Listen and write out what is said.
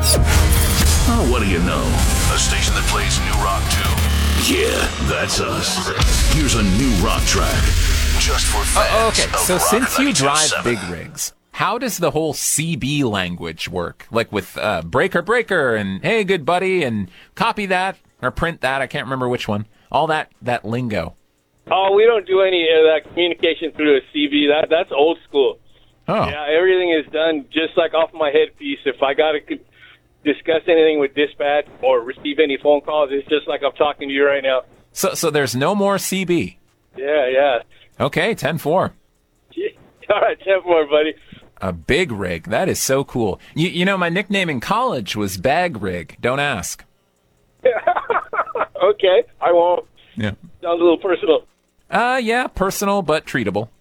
Oh, what do you know? A station that plays new rock, too. Yeah, that's us. Here's a new rock track. Just for fans okay, of so Rock since you drive 92.7. big rigs, how does the whole CB language work? Like with breaker, and hey, good buddy, and copy that, or print that, I can't remember which one. All that lingo. Oh, we don't do any of that communication through a CV. That's old school. Oh. Yeah, everything is done just like off my headpiece. If I got to discuss anything with dispatch or receive any phone calls, it's just like I'm talking to you right now. So there's no more CB. Yeah. Okay, 10-4. All right, 10-4, buddy. A big rig. That is so cool. You know, my nickname in college was Bag Rig. Don't ask. Okay, I won't. Yeah. Sounds a little personal. Yeah, personal but treatable.